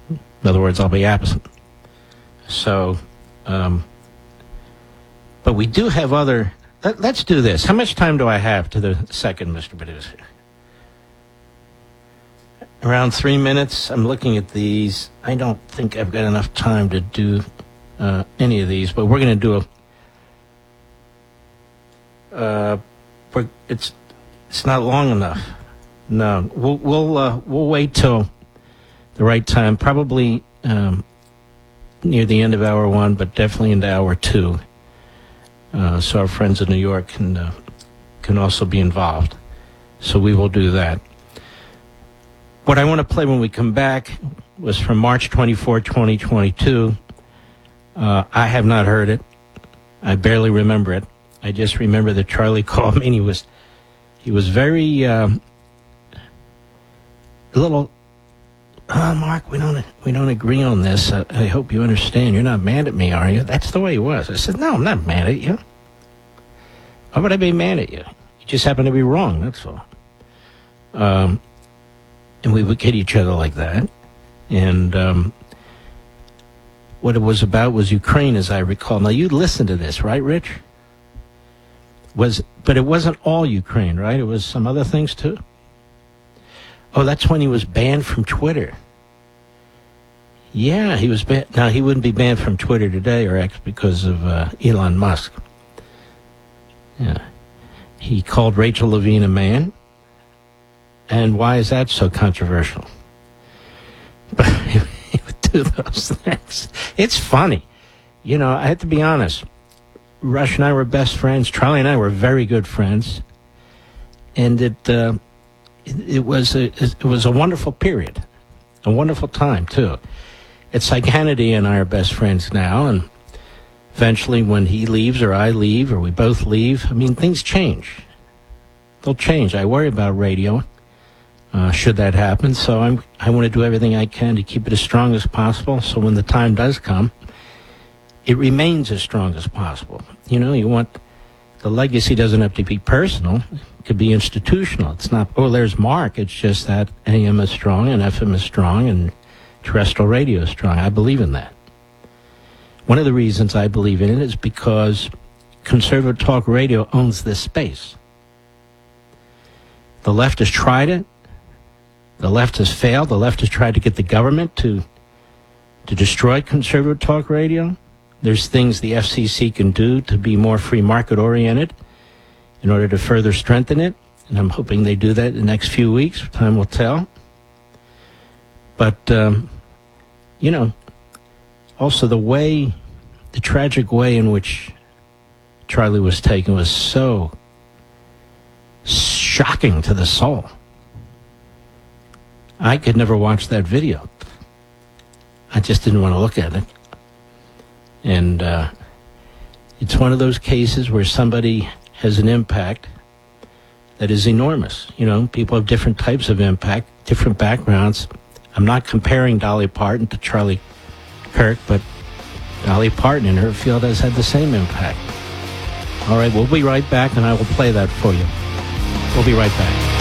In other words, I'll be absent. So, but we do have other... Let's do this. How much time do I have to the second, Mr. Producer? Around 3 minutes. I'm looking at these. I don't think I've got enough time to do any of these, but we're going to do it's not long enough. No, we'll wait till the right time. Probably near the end of hour one, but definitely into hour two. So our friends in New York can also be involved. So we will do that. What I want to play when we come back was from March 24, 2022. I have not heard it. I barely remember it. I just remember that Charlie called me and he was very a little, Mark, we don't agree on this. I hope you understand. You're not mad at me, are you? That's the way he was. I said, no, I'm not mad at you. Why would I be mad at you? You just happen to be wrong, that's all. And we would kid each other like that. And what it was about was Ukraine, as I recall. Now, you listened to this, right, Rich? But it wasn't all Ukraine, right? It was some other things, too? Oh, that's when he was banned from Twitter. Yeah, he was banned. Now, he wouldn't be banned from Twitter today, or X, because of Elon Musk. Yeah. He called Rachel Levine a man. And why is that so controversial? But he would do those things. It's funny. You know, I have to be honest. Rush and I were best friends. Charlie and I were very good friends. And it was a wonderful period. A wonderful time, too. It's like Hannity and I are best friends now. And eventually when he leaves or I leave or we both leave, I mean, things change. They'll change. I worry about radio. Should that happen. So I want to do everything I can to keep it as strong as possible. So when the time does come, it remains as strong as possible. You know, you want the legacy doesn't have to be personal. It could be institutional. It's not, oh, there's Mark. It's just that AM is strong and FM is strong and terrestrial radio is strong. I believe in that. One of the reasons I believe in it is because conservative talk radio owns this space. The left has tried it. The left has failed. The left has tried to get the government to destroy conservative talk radio. There's things the FCC can do to be more free market oriented in order to further strengthen it. And I'm hoping they do that in the next few weeks. Time will tell. But, you know, also the tragic way in which Charlie was taken was so shocking to the soul. I could never watch that video. I just didn't want to look at it. And it's one of those cases where somebody has an impact that is enormous. You know, people have different types of impact, different backgrounds. I'm not comparing Dolly Parton to Charlie Kirk, but Dolly Parton in her field has had the same impact. All right, we'll be right back, and I will play that for you. We'll be right back.